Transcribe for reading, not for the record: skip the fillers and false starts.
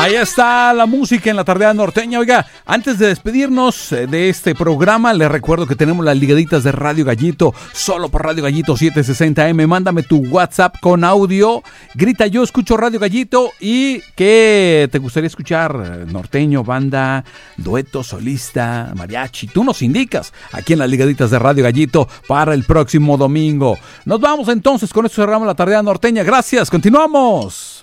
Ahí está la música en la tardeada norteña. Oiga, antes de despedirnos de este programa, les recuerdo que tenemos las ligaditas de Radio Gallito, solo por Radio Gallito 760M. Mándame tu WhatsApp con audio, grita yo escucho Radio Gallito y ¿qué te gustaría escuchar? Norteño, banda, dueto, solista, mariachi. Tú nos indicas aquí en las ligaditas de Radio Gallito para el próximo domingo. Nos vamos entonces, con esto cerramos la tardeada norteña. Gracias, continuamos.